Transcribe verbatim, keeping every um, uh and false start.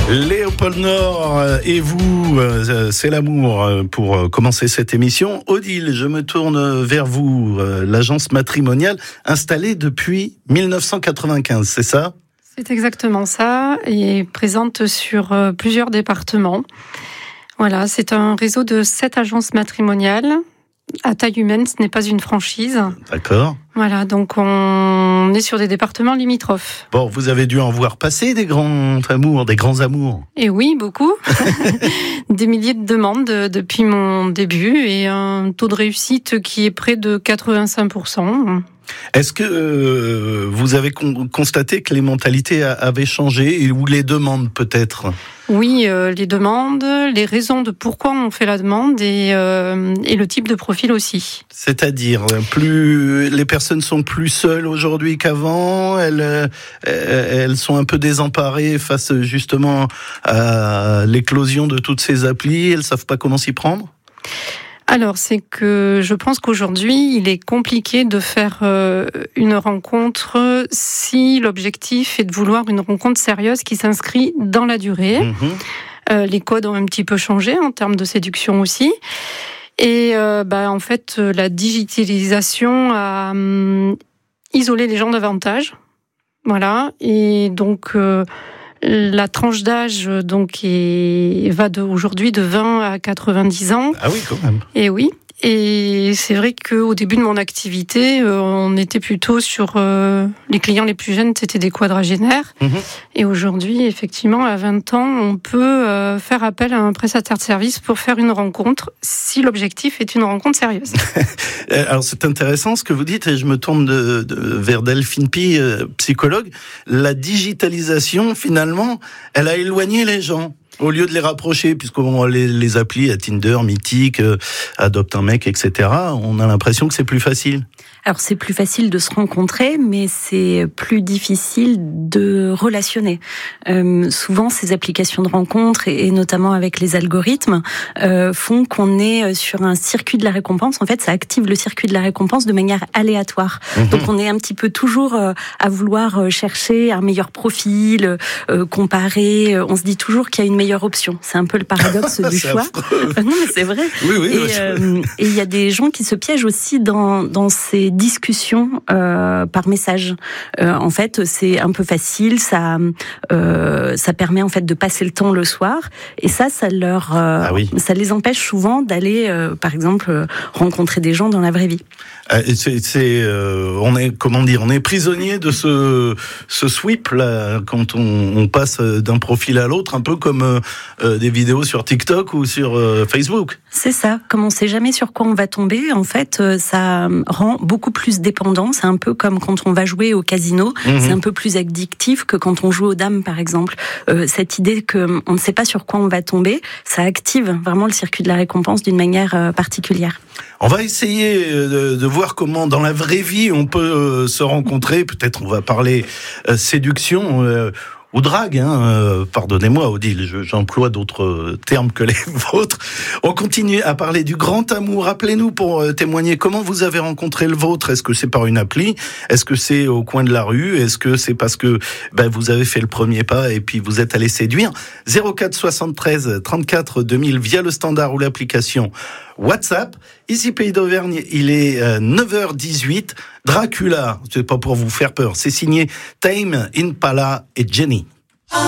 Léopold Nord et vous, c'est l'amour pour commencer cette émission. Odile, je me tourne vers vous, l'agence matrimoniale installée depuis dix-neuf cent quatre-vingt-quinze, c'est ça ? C'est exactement ça, et présente sur plusieurs départements. Voilà, c'est un réseau de sept agences matrimoniales. À taille humaine, ce n'est pas une franchise. D'accord. Voilà, donc on est sur des départements limitrophes. Bon, vous avez dû en voir passer des grands amours, des grands amours. Et oui, beaucoup. Des milliers de demandes depuis mon début et un taux de réussite qui est près de quatre-vingt-cinq pour cent. Est-ce que euh, vous avez con- constaté que les mentalités a- avaient changé ou les demandes peut-être ? Oui, euh, les demandes, les raisons de pourquoi on fait la demande et, euh, et le type de profil aussi. C'est-à-dire, plus les personnes sont plus seules aujourd'hui qu'avant, elles, elles sont un peu désemparées face justement à l'éclosion de toutes ces applis, elles savent pas comment s'y prendre ? Alors, c'est que je pense qu'aujourd'hui, il est compliqué de faire euh, une rencontre si l'objectif est de vouloir une rencontre sérieuse qui s'inscrit dans la durée. Mmh. Euh, les codes ont un petit peu changé en termes de séduction aussi. Et euh, bah, en fait, la digitalisation a hum, isolé les gens davantage. Voilà. Et donc... Euh, La tranche d'âge donc est, va de, aujourd'hui de vingt à quatre-vingt-dix ans. Ah oui, quand même. Et oui. Et c'est vrai qu'au début de mon activité, euh, on était plutôt sur euh, les clients les plus jeunes, c'était des quadragénaires. Mmh. Et aujourd'hui, effectivement, à vingt ans, on peut euh, faire appel à un prestataire de service pour faire une rencontre, si l'objectif est une rencontre sérieuse. Alors c'est intéressant ce que vous dites, et je me tourne de, de, vers Delphine Pi, euh, psychologue. La digitalisation, finalement, elle a éloigné les gens. Au lieu de les rapprocher, puisqu'on les, les applis à Tinder, Mythique, euh, Adopte un mec, et cetera, on a l'impression que c'est plus facile. Alors c'est plus facile de se rencontrer, mais c'est plus difficile de relationner. Euh, souvent, ces applications de rencontres, et, et notamment avec les algorithmes, euh, font qu'on est sur un circuit de la récompense. En fait, ça active le circuit de la récompense de manière aléatoire. Mmh. Donc on est un petit peu toujours euh, à vouloir chercher un meilleur profil, euh, comparer. On se dit toujours qu'il y a une meilleure option. C'est un peu le paradoxe du choix. Non, mais c'est vrai. Oui, oui, et euh, et il y a des gens qui se piègent aussi dans dans ces discussions euh, par message. Euh, en fait, c'est un peu facile. Ça euh, ça permet en fait de passer le temps le soir. Et ça, ça leur euh, ah oui. ça les empêche souvent d'aller, euh, par exemple, rencontrer des gens dans la vraie vie. Euh, c'est, c'est euh, on est comment dire, on est prisonnier de ce ce sweep là quand on, on passe d'un profil à l'autre, un peu comme euh, euh, des vidéos sur TikTok ou sur euh, Facebook. C'est ça. Comme on sait jamais sur quoi on va tomber, en fait, euh, ça rend beaucoup plus dépendant. C'est un peu comme quand on va jouer au casino. Mmh. C'est un peu plus addictif que quand on joue aux dames, par exemple. Euh, cette idée que on ne sait pas sur quoi on va tomber, ça active vraiment le circuit de la récompense d'une manière euh, particulière. On va essayer de, de voir comment, dans la vraie vie, on peut euh, se rencontrer. Peut-être on va parler euh, séduction euh, ou drague. Hein. Euh, pardonnez-moi, Odile, je, j'emploie d'autres termes que les vôtres. On continue à parler du grand amour. Rappelez-nous pour euh, témoigner comment vous avez rencontré le vôtre. Est-ce que c'est par une appli ? Est-ce que c'est au coin de la rue ? Est-ce que c'est parce que ben, vous avez fait le premier pas et puis vous êtes allé séduire ? zéro quatre soixante-treize trente-quatre deux mille via le standard ou l'application WhatsApp. Ici Pays d'Auvergne, il est euh, neuf heures dix-huit. Dracula, c'est pas pour vous faire peur, c'est signé Tame Impala et Jenny.